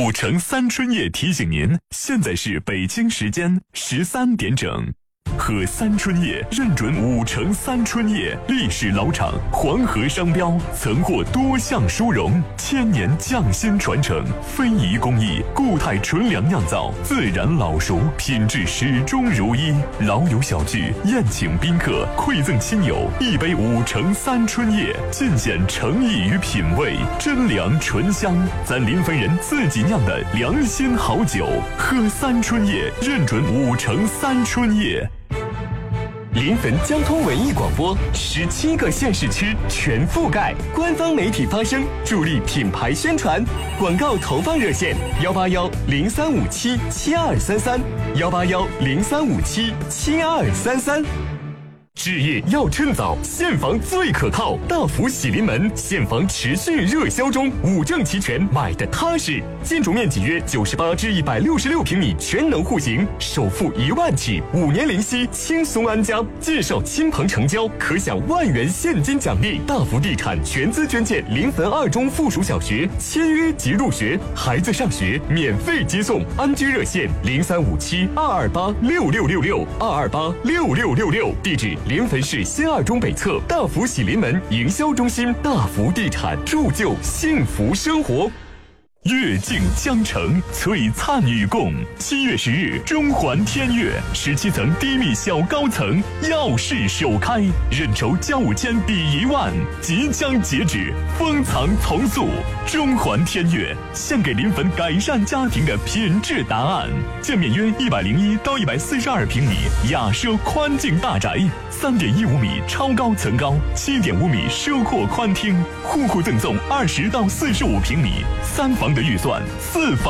5城3春夜提醒您，现在是北京时间13点整。喝3春夜认准5城3春夜，历史老厂，黄河商标，曾获多项殊荣，千年匠心传承，非遗工艺，固态纯粮酿造，自然老熟，品质始终如一。老友小聚，宴请宾客，馈赠亲友，一杯5城3春夜，尽显诚意与品味，真粮醇香，咱临汾人自己酿的良心好酒。喝3春夜，认准5城3春夜。 临汾交通文艺广播17个县市区全覆盖，官方媒体发声，助力品牌宣传。广告投放热线18103577233，18103577233。置业要趁早，现房最可靠。大福喜临门，现房持续热销中，5证齐全，买的踏实。建筑面积约98至166平米，全能户型，首付1万起，5年零息，轻松安家。介绍亲朋成交，可享1万元现金奖励。大福地产全资捐建临汾2中附属小学，签约即入学，孩子上学免费接送。安居热线035722826666，2286666，地址临汾市新2中北侧大福喜临门营销中心。大福地产，铸就幸福生活。 月镜江城，璀璨与共。7月10日，中环天悦17层低密小高层耀世首开，认筹交5千抵1万，即将截止，封藏从速。中环天悦献给临汾改善家庭的品质答案。建面约101到142平米雅奢宽境大宅，3.15米超高层高，7.5米奢阔宽厅，户户赠送20到45平米，3房的预算，4房